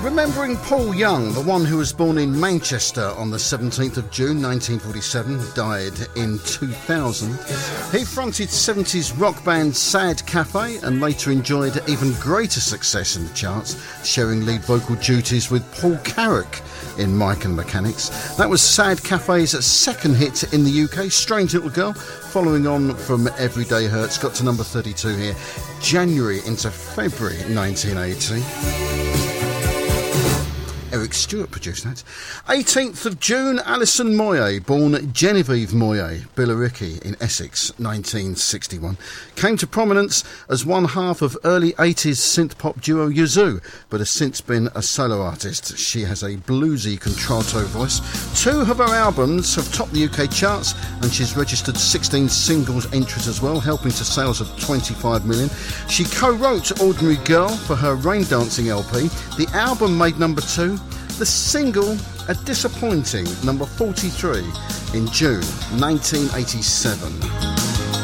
Remembering Paul Young, the one who was born in Manchester on the 17th of June 1947, died in 2000. He fronted 70s rock band Sad Cafe and later enjoyed even greater success in the charts, sharing lead vocal duties with Paul Carrack in Mike and Mechanics. That was Sad Cafe's second hit in the UK, Strange Little Girl, following on from Everyday Hurts, got to number 32 here, January into February 1980. Eric Stewart produced that. 18th of June, Alison Moyet, born Genevieve Moyet, Billericay in Essex, 1961, came to prominence as one half of early 80s synth-pop duo Yazoo, but has since been a solo artist. She has a bluesy contralto voice. 2 of her albums have topped the UK charts, and she's registered 16 singles entries as well, helping to sales of 25 million. She co-wrote Ordinary Girl for her Rain Dancing LP. The album made number 2. The single, a disappointing number 43 in June 1987.